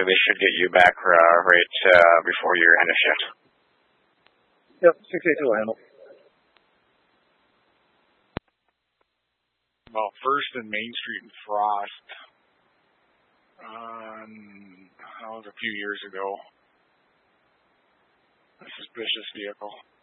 they should get you back right before your end of shift. Yep, 682 will handle. Well, First and Main Street in Frost. That was a few years ago. A suspicious vehicle.